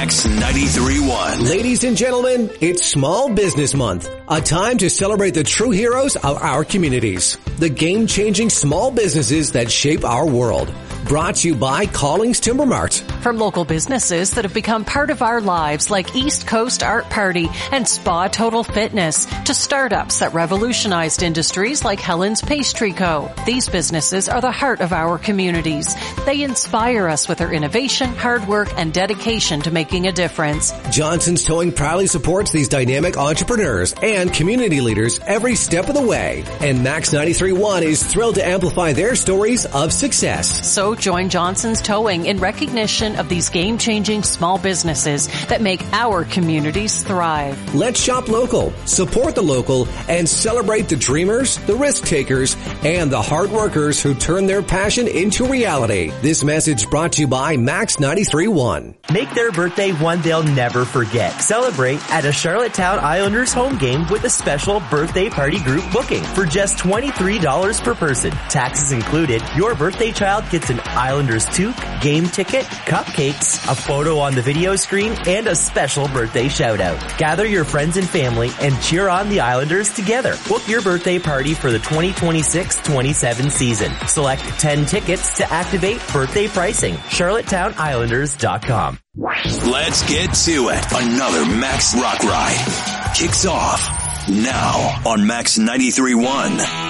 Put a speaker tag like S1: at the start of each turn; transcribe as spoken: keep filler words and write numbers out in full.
S1: Max ninety-three point one.
S2: Ladies and gentlemen, it's Small Business Month, a time to celebrate the true heroes of our communities, the game-changing small businesses that shape our world. Brought to you by Callings Timber Mart.
S3: From local businesses that have become part of our lives like East Coast Art Party and Spa Total Fitness, to startups that revolutionized industries like Helen's Pastry Co. These businesses are the heart of our communities. They inspire us with their innovation, hard work, and dedication to making a difference.
S2: Johnson's Towing proudly supports these dynamic entrepreneurs and community leaders every step of the way. And Max ninety-three point one is thrilled to amplify their stories of success.
S3: So join Johnson's Towing in recognition of these game-changing small businesses that make our communities thrive.
S2: Let's shop local, support the local, and celebrate the dreamers, the risk takers, and the hard workers who turn their passion into reality. This message brought to you by Max ninety-three point one.
S4: Make their birthday one they'll never forget. Celebrate at a Charlottetown Islanders home game with a special birthday party group booking for just twenty-three dollars per person. Taxes included. Your birthday child gets an Islanders toque, game ticket, cupcakes, a photo on the video screen, and a special birthday shout out. Gather your friends and family and cheer on the Islanders together. Book your birthday party for the twenty twenty-six twenty-seven season. Select ten tickets to activate birthday pricing. Charlottetown Islanders dot com.
S1: Let's get to it. Another Max Rock Ride kicks off now on Max ninety-three point one.